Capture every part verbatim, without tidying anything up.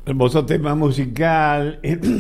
Hermoso tema musical.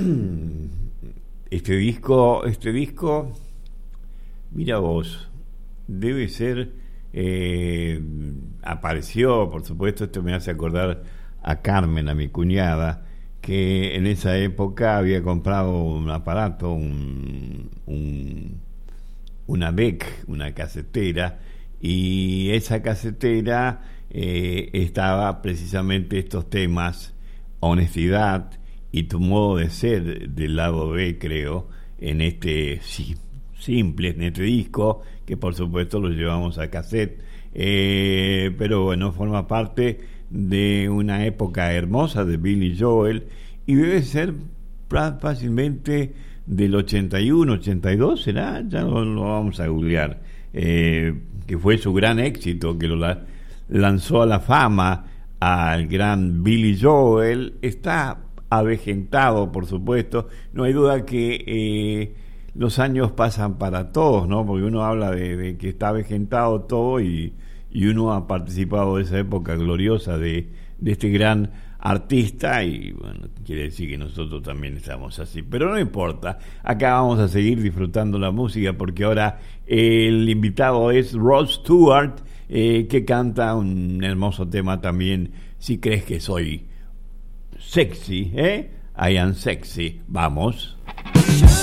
Este disco, este disco, mira vos, debe ser, eh, apareció, por supuesto, esto me hace acordar a Carmen, a mi cuñada, que en esa época había comprado un aparato, un, un, una D E C, una casetera, y esa casetera eh, estaba precisamente estos temas: Honestidad y Tu modo de ser, del lado B, creo, en este sí, simple, en este disco, que por supuesto lo llevamos a cassette, eh, pero bueno, forma parte de una época hermosa de Billy Joel, y debe ser fácilmente del ochenta y uno, ochenta y dos, ¿será? Ya lo, lo vamos a googlear, eh, que fue su gran éxito, que lo la, lanzó a la fama al gran Billy Joel. Está avejentado, por supuesto. No hay duda que eh, los años pasan para todos, ¿no? Porque uno habla de, de que está avejentado todo, y, y uno ha participado de esa época gloriosa de, de este gran artista, y bueno, quiere decir que nosotros también estamos así, pero no importa. Acá vamos a seguir disfrutando la música, porque ahora el invitado es Rod Stewart, eh, que canta un hermoso tema también, Si crees que soy sexy, ¿eh? I am sexy. Vamos.